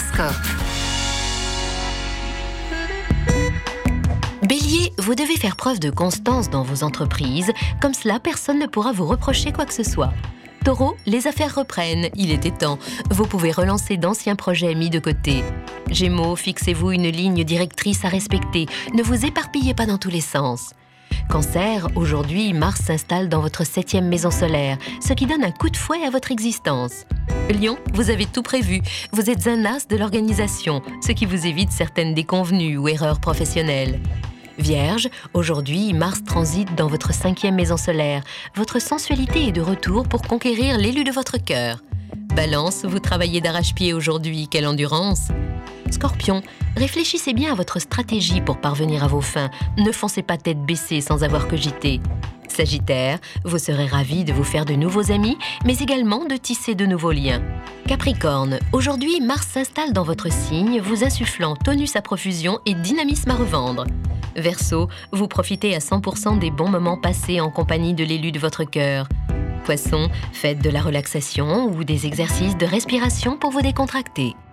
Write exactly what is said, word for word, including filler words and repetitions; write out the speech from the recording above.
Horoscope. Bélier, vous devez faire preuve de constance dans vos entreprises. Comme cela, personne ne pourra vous reprocher quoi que ce soit. Taureau, les affaires reprennent. Il était temps. Vous pouvez relancer d'anciens projets mis de côté. Gémeaux, fixez-vous une ligne directrice à respecter. Ne vous éparpillez pas dans tous les sens. Cancer, aujourd'hui, Mars s'installe dans votre septième maison solaire, ce qui donne un coup de fouet à votre existence. Lion, vous avez tout prévu. Vous êtes un as de l'organisation, ce qui vous évite certaines déconvenues ou erreurs professionnelles. Vierge, aujourd'hui, Mars transite dans votre cinquième maison solaire. Votre sensualité est de retour pour conquérir l'élu de votre cœur. Balance, vous travaillez d'arrache-pied aujourd'hui, quelle endurance! Scorpion, réfléchissez bien à votre stratégie pour parvenir à vos fins. Ne foncez pas tête baissée sans avoir cogité. Sagittaire, vous serez ravi de vous faire de nouveaux amis, mais également de tisser de nouveaux liens. Capricorne, aujourd'hui, Mars s'installe dans votre signe, vous insufflant tonus à profusion et dynamisme à revendre. Verseau, vous profitez à cent pour cent des bons moments passés en compagnie de l'élu de votre cœur. Poisson, faites de la relaxation ou des exercices de respiration pour vous décontracter.